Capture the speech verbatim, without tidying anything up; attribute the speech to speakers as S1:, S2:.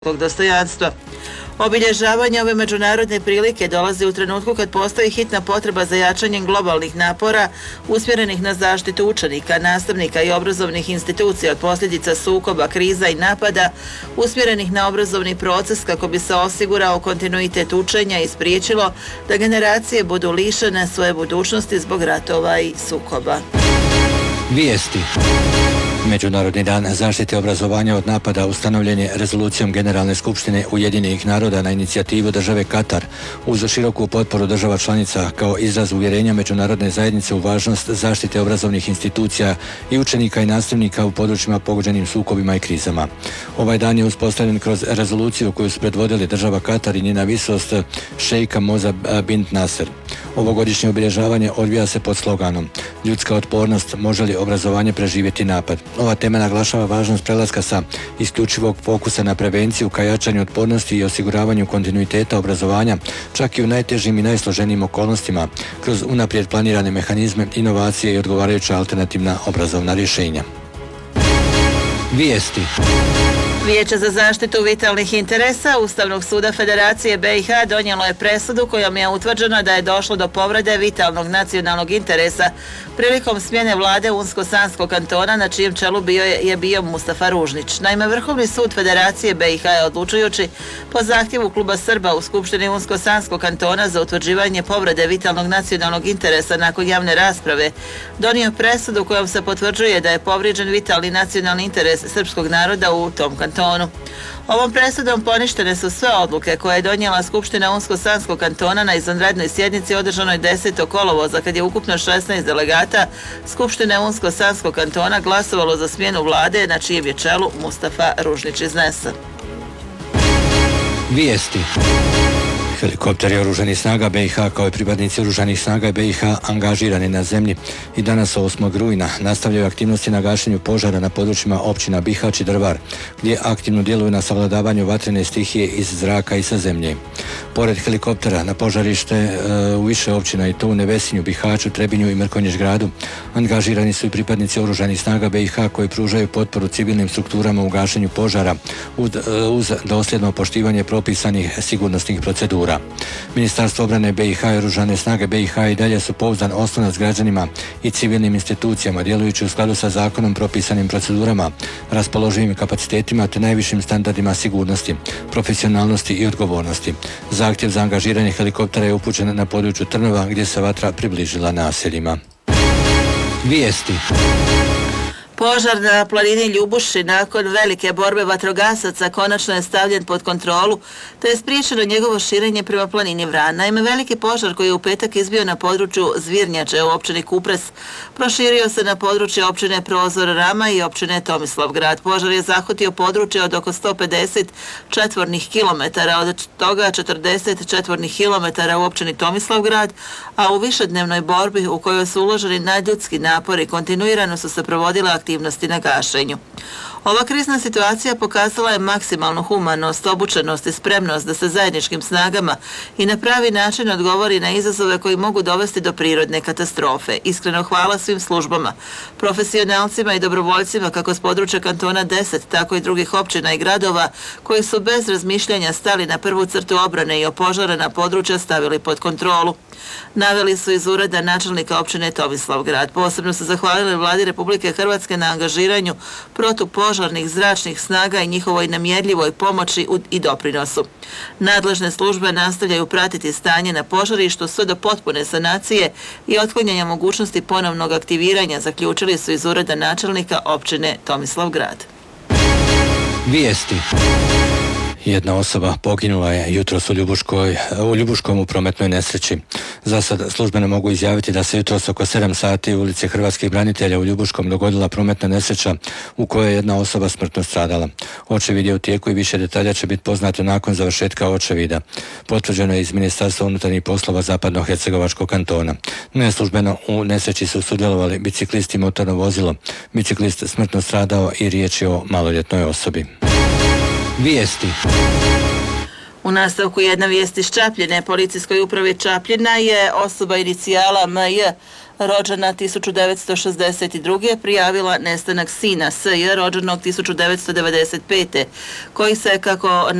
S1: dostojanstva. Obilježavanje ove međunarodne prilike dolazi u trenutku kad postoji hitna potreba za jačanjem globalnih napora usmjerenih na zaštitu učenika, nastavnika i obrazovnih institucija od posljedica sukoba, kriza i napada usmjerenih na obrazovni proces kako bi se osigurao kontinuitet učenja i spriječilo da generacije budu lišene svoje budućnosti zbog ratova i sukoba.
S2: Vijesti. Međunarodni dan zaštite obrazovanja od napada ustanovljen je rezolucijom Generalne skupštine Ujedinjenih naroda na inicijativu države Katar uz široku potporu država članica kao izraz uvjerenja međunarodne zajednice u važnost zaštite obrazovnih institucija i učenika i nastavnika u područjima pogođenim sukobima i krizama. Ovaj dan je uspostavljen kroz rezoluciju koju su predvodili država Katar i njena visost šejka Moza bint Nasser. Ovogodišnje obilježavanje odvija se pod sloganom "Ljudska otpornost, može li obrazovanje preživjeti napad?" Ova tema naglašava važnost prelaska sa isključivog fokusa na prevenciju ka jačanju otpornosti i osiguravanju kontinuiteta obrazovanja, čak i u najtežim i najsloženijim okolnostima, kroz unaprijed planirane mehanizme, inovacije i odgovarajuća alternativna obrazovna rješenja. Vijesti.
S1: Vijeće za zaštitu vitalnih interesa Ustavnog suda Federacije B i H donijelo je presudu kojom je utvrđeno da je došlo do povrede vitalnog nacionalnog interesa prilikom smjene vlade Unsko-Sanskog kantona na čijem čelu bio je, je bio Mustafa Ružnić. Naime, Vrhovni sud Federacije B i H je odlučujući po zahtjevu Kluba Srba u Skupštini Unsko-Sanskog kantona za utvrđivanje povrede vitalnog nacionalnog interesa nakon javne rasprave donio presudu kojom se potvrđuje da je povrijeđen vitalni nacionalni interes srpskog naroda u tom kantonu. Kantonu. Ovom presudom poništene su sve odluke koje je donijela Skupština Unsko-Sanskog kantona na izvanrednoj sjednici održanoj desetog kolovoza kad je ukupno šesnaest delegata Skupštine Unsko-Sanskog kantona glasovalo za smjenu vlade na čijem je čelu Mustafa Ružnić iznesen.
S2: Vijesti. Helikopteri oružanih snaga B i H kao i pripadnici oružanih snaga B i H angažirani na zemlji i danas osmog rujna nastavljaju aktivnosti na gašenju požara na područjima općina Bihać i Drvar, gdje aktivno djeluju na savladavanju vatrene stihije iz zraka i sa zemlje. Pored helikoptera na požarište e, u više općina i to u Nevesinju, Bihaću, Trebinju i Mrkonjić gradu angažirani su i pripadnici oružanih snaga B i H koji pružaju potporu civilnim strukturama u gašenju požara uz, uz dosljedno poštivanje propisanih sigurnosnih procedura. Ministarstvo obrane B i H i oružane snage B i H i dalje su pouzdan oslonac građanima i civilnim institucijama, djelujući u skladu sa zakonom propisanim procedurama, raspoloživim kapacitetima te najvišim standardima sigurnosti, profesionalnosti i odgovornosti. Zahtjev za angažiranje helikoptera je upućen na području Trnova gdje se vatra približila naseljima. Vijesti.
S1: Požar na planini Ljubuši nakon velike borbe vatrogasaca konačno je stavljen pod kontrolu, te je spriječeno njegovo širenje prema planini Vran. Naime, veliki požar koji je u petak izbio na području Zvirnjače u općini Kupres proširio se na područje općine Prozor Rama i općine Tomislavgrad. Požar je zahvatio područje od oko sto pedeset četvornih kilometara, od toga četrdeset četvornih kilometara u općini Tomislavgrad, a u višednevnoj borbi u kojoj su uloženi nadljudski napori kontinuirano su se provodile aktivnosti aktivnosti na gašenju. Ova krizna situacija pokazala je maksimalnu humanost, obučenost i spremnost da se zajedničkim snagama i na pravi način odgovori na izazove koji mogu dovesti do prirodne katastrofe. Iskreno hvala svim službama, profesionalcima i dobrovoljcima kako s područja kantona deset, tako i drugih općina i gradova koji su bez razmišljanja stali na prvu crtu obrane i opožarena područja stavili pod kontrolu. Naveli su iz ureda načelnika općine Tomislavgrad. Posebno su zahvalili vladi Republike Hrvatske na angažiranju protupožarnih zračnih snaga i njihovoj nemjerljivoj pomoći i doprinosu. Nadležne službe nastavljaju pratiti stanje na požarištu sve do potpune sanacije i otklanjanja mogućnosti ponovnog aktiviranja, zaključili su iz ureda načelnika općine Tomislavgrad.
S2: Vijesti. Jedna osoba poginula je jutros u, Ljubuškoj, u Ljubuškom u prometnoj nesreći. Za sad službeno mogu izjaviti da se jutros oko sedam sati u ulici Hrvatskih branitelja u Ljubuškom dogodila prometna nesreća u kojoj je jedna osoba smrtno stradala. Očevid je u tijeku i više detalja će biti poznato nakon završetka očevida. Potvrđeno je iz Ministarstva unutarnjih poslova Zapadno-Hercegovačkog kantona. Neslužbeno u nesreći su sudjelovali biciklist i motorno vozilo. Biciklist smrtno stradao i riječ je o maloljetnoj osobi. Vijesti.
S1: U nastavku jedna vijest iz Čapljine. Policijskoj upravi Čapljina je osoba inicijala M J rođena tisuću devetsto šezdeset druge prijavila nestanak sina S J rođenog tisuću devetsto devedeset pete koji se kako